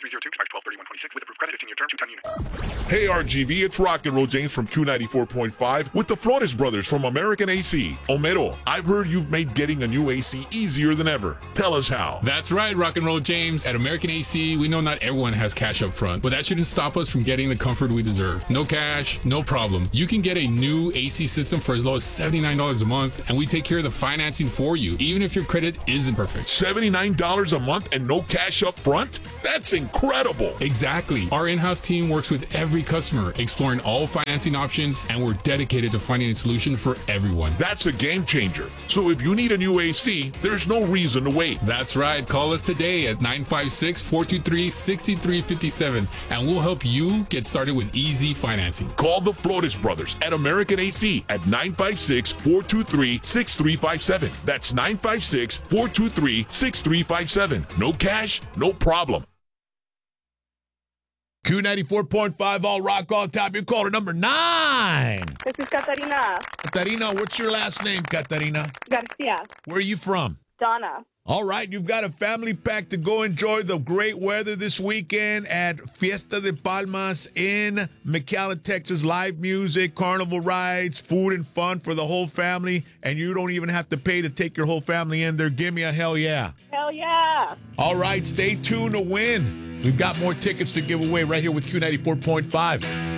2302, expires 12/31/26 with approved credit, 15-year term, 2-ton unit. Hey RGV, it's Rock and Roll James from Q94.5 with the Flores brothers from American AC. Homero, I've heard you've made getting a new AC easier than ever. Tell us how. That's right, Rock and Roll James. At American AC, we know not everyone has cash up front, but that shouldn't stop us from getting the comfort we deserve. No cash, no problem. You can get a new AC system for as low as $79 a month, and we take care of the financing for you, even if your credit isn't perfect. $79 a month and no cash up front? That's incredible. Exactly. Our in-house team works with every customer, exploring all financing options, and we're dedicated to finding a solution for everyone. That's a game changer. So if you need a new AC, there's no reason to wait. That's right. Call us today at 956-423-6357, and we'll help you get started with easy financing. Call the Flores brothers at American AC at 956-423-6357. That's 956-423-6357. No cash, no problem. Q94.5 All Rock All Top. You're caller number 9. This is Katarina Katarina, what's your last name, Katarina? Garcia. Where are you from? Donna. All right, you've got a family pack to go enjoy the great weather this weekend at Fiesta de Palmas in McAllen, Texas. Live music, carnival rides, food and fun for the whole family, and you don't even have to pay to take your whole family in there. Give me a hell yeah. Hell yeah. All right, stay tuned to win. We've got more tickets to give away right here with Q94.5.